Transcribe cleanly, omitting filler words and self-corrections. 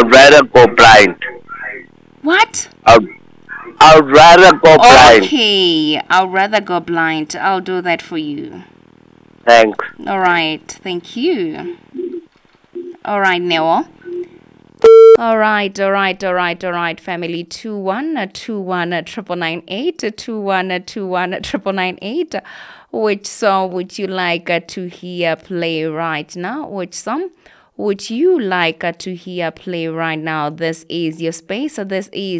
I'd rather go blind. What? I'd, I'd rather go blind. Okay, I'll rather go blind. I'll do that for you. Thanks. All right, thank you. All right, Neo. All right, family. 2121 998. Which song would you like to hear play right now? Which song would you like to hear play right now? This is your space. This is